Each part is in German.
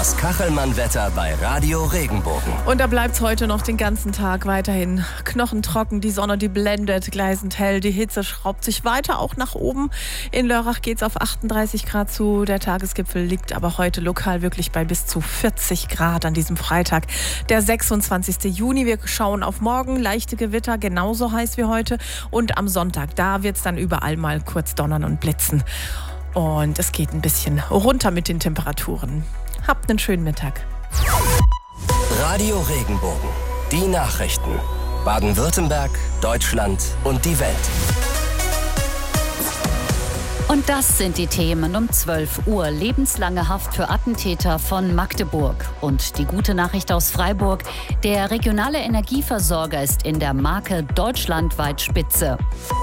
Das Kachelmann-Wetter bei Radio Regenbogen. Und da bleibt es heute noch den ganzen Tag weiterhin knochentrocken. Die Sonne, die blendet, gleißend hell. Die Hitze schraubt sich weiter auch nach oben. In Lörrach geht es auf 38 Grad zu. Der Tagesgipfel liegt aber heute lokal wirklich bei bis zu 40 Grad an diesem Freitag, der 26. Juni. Wir schauen auf morgen. Leichte Gewitter, genauso heiß wie heute. Und am Sonntag, da wird es dann überall mal kurz donnern und blitzen. Und es geht ein bisschen runter mit den Temperaturen. Habt einen schönen Mittag. Radio Regenbogen. Die Nachrichten. Baden-Württemberg, Deutschland und die Welt. Und das sind die Themen um 12 Uhr. Lebenslange Haft für Attentäter von Magdeburg. Und die gute Nachricht aus Freiburg. Der regionale Energieversorger ist in der Marke deutschlandweit Spitze.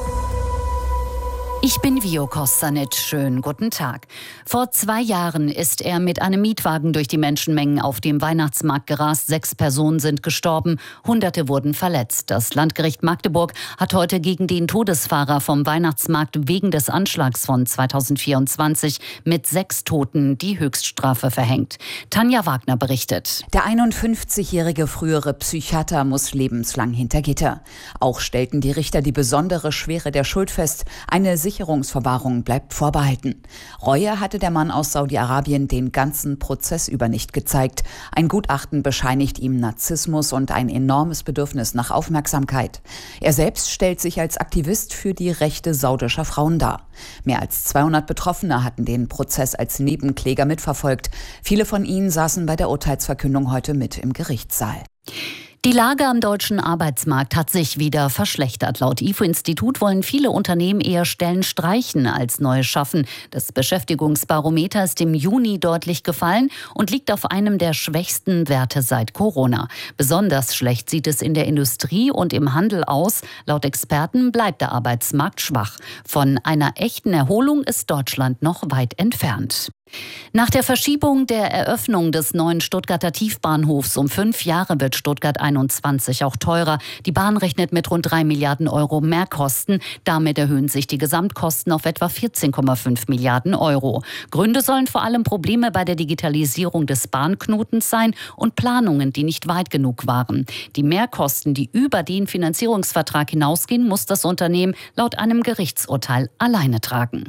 Ich bin Vio Kostanic. Schönen guten Tag. Vor 2 Jahren ist er mit einem Mietwagen durch die Menschenmengen auf dem Weihnachtsmarkt gerast. 6 Personen sind gestorben, Hunderte wurden verletzt. Das Landgericht Magdeburg hat heute gegen den Todesfahrer vom Weihnachtsmarkt wegen des Anschlags von 2024 mit 6 Toten die Höchststrafe verhängt. Tanja Wagner berichtet. Der 51-jährige frühere Psychiater muss lebenslang hinter Gitter. Auch stellten die Richter die besondere Schwere der Schuld fest. Eine Sicherungsverwahrung bleibt vorbehalten. Reue hatte der Mann aus Saudi-Arabien den ganzen Prozess über nicht gezeigt. Ein Gutachten bescheinigt ihm Narzissmus und ein enormes Bedürfnis nach Aufmerksamkeit. Er selbst stellt sich als Aktivist für die Rechte saudischer Frauen dar. Mehr als 200 Betroffene hatten den Prozess als Nebenkläger mitverfolgt. Viele von ihnen saßen bei der Urteilsverkündung heute mit im Gerichtssaal. Die Lage am deutschen Arbeitsmarkt hat sich wieder verschlechtert. Laut IFO-Institut wollen viele Unternehmen eher Stellen streichen als neue schaffen. Das Beschäftigungsbarometer ist im Juni deutlich gefallen und liegt auf einem der schwächsten Werte seit Corona. Besonders schlecht sieht es in der Industrie und im Handel aus. Laut Experten bleibt der Arbeitsmarkt schwach. Von einer echten Erholung ist Deutschland noch weit entfernt. Nach der Verschiebung der Eröffnung des neuen Stuttgarter Tiefbahnhofs um 5 Jahre wird Stuttgart 21 auch teurer. Die Bahn rechnet mit rund 3 Milliarden Euro Mehrkosten. Damit erhöhen sich die Gesamtkosten auf etwa 14,5 Milliarden Euro. Gründe sollen vor allem Probleme bei der Digitalisierung des Bahnknotens sein und Planungen, die nicht weit genug waren. Die Mehrkosten, die über den Finanzierungsvertrag hinausgehen, muss das Unternehmen laut einem Gerichtsurteil alleine tragen.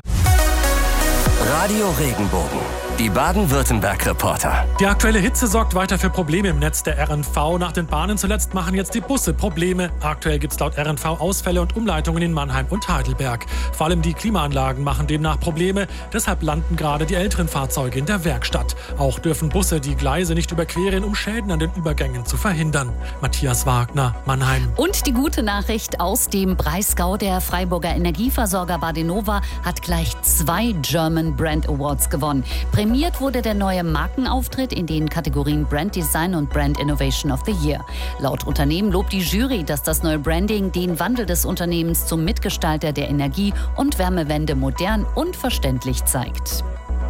Radio Regenbogen. Die Baden-Württemberg-Reporter. Die aktuelle Hitze sorgt weiter für Probleme im Netz der RNV. Nach den Bahnen zuletzt machen jetzt die Busse Probleme. Aktuell gibt es laut RNV Ausfälle und Umleitungen in Mannheim und Heidelberg. Vor allem die Klimaanlagen machen demnach Probleme. Deshalb landen gerade die älteren Fahrzeuge in der Werkstatt. Auch dürfen Busse die Gleise nicht überqueren, um Schäden an den Übergängen zu verhindern. Matthias Wagner, Mannheim. Und die gute Nachricht aus dem Breisgau. Der Freiburger Energieversorger Badenova hat gleich 2 German Brand Awards gewonnen. Prämiert wurde der neue Markenauftritt in den Kategorien Brand Design und Brand Innovation of the Year. Laut Unternehmen lobt die Jury, dass das neue Branding den Wandel des Unternehmens zum Mitgestalter der Energie- und Wärmewende modern und verständlich zeigt.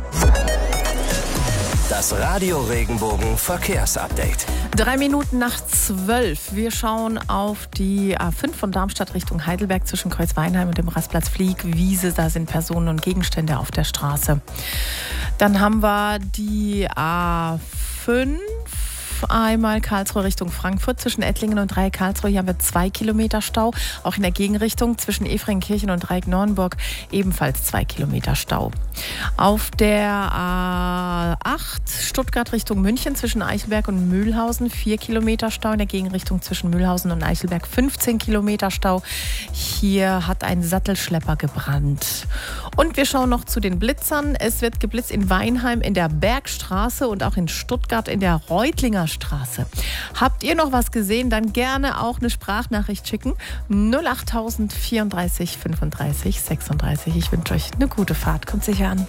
Das Radio Regenbogen Verkehrsupdate. 3 Minuten nach 12. Wir schauen auf die A5 von Darmstadt Richtung Heidelberg zwischen Kreuzweinheim und dem Rastplatz Fliegwiese. Da sind Personen und Gegenstände auf der Straße. Dann haben wir die A5. Einmal Karlsruhe Richtung Frankfurt zwischen Ettlingen und Dreieck Karlsruhe. Hier haben wir 2 Kilometer Stau. Auch in der Gegenrichtung zwischen Efringkirchen und Dreieck Neuenburg ebenfalls 2 Kilometer Stau. Auf der A8 Stuttgart Richtung München zwischen Eichelberg und Mühlhausen 4 Kilometer Stau. In der Gegenrichtung zwischen Mühlhausen und Eichelberg 15 Kilometer Stau. Hier hat ein Sattelschlepper gebrannt. Und wir schauen noch zu den Blitzern. Es wird geblitzt in Weinheim in der Bergstraße und auch in Stuttgart in der Reutlinger Straße. Habt ihr noch was gesehen? Dann gerne auch eine Sprachnachricht schicken. 08000 34 35 36. Ich wünsche euch eine gute Fahrt. Kommt sicher an.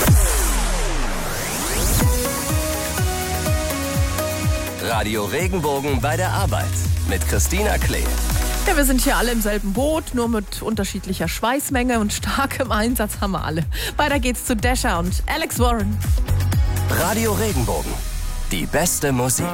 Radio Regenbogen bei der Arbeit mit Christina Klee. Ja, wir sind hier alle im selben Boot, nur mit unterschiedlicher Schweißmenge und starkem Einsatz haben wir alle. Weiter geht's zu Dasher und Alex Warren. Radio Regenbogen. Die beste Musik.